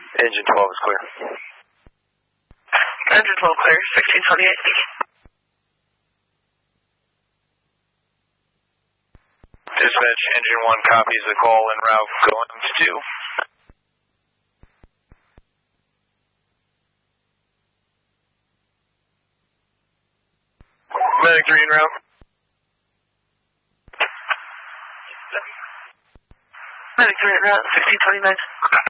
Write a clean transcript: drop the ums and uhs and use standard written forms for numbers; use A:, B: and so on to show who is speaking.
A: Engine 12 is clear.
B: Engine 12 clear, 1628.
A: Dispatch, engine 1 copies the call en route going to 2. Medic 3 en route.
B: Medic 3 en route, 1629.